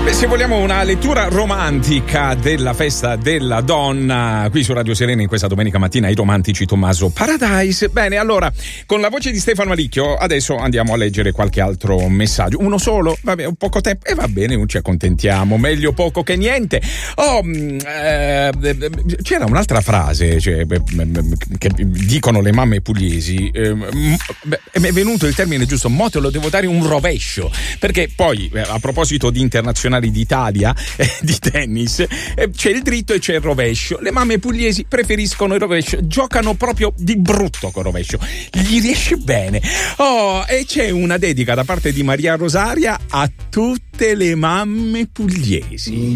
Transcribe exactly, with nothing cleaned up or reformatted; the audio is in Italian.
Beh, se vogliamo una lettura romantica della festa della donna, qui su Radio Serena in questa domenica mattina, i romantici Tommaso Paradise. Bene, allora, con la voce di Stefano Alicchio, adesso andiamo a leggere qualche altro messaggio. Uno solo? Vabbè, un poco tempo. E va bene, non ci accontentiamo. Meglio poco che niente. Oh, eh, c'era un'altra frase, cioè, che dicono le mamme pugliesi. Eh, è venuto il termine giusto, mo te lo devo dare un rovescio. Perché poi, a proposito di internazionali d'Italia eh, di tennis, eh, c'è il dritto e c'è il rovescio. Le mamme pugliesi preferiscono il rovescio, giocano proprio di brutto col rovescio, gli riesce bene. Oh, e c'è una dedica da parte di Maria Rosaria a tutte le mamme pugliesi.